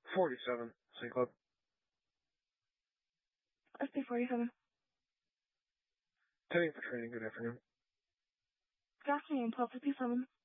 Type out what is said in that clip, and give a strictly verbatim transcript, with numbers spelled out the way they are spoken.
forty-seven, St. Club. S P forty-seven. Heading for training, good afternoon. Good afternoon, twelve fifty-seven.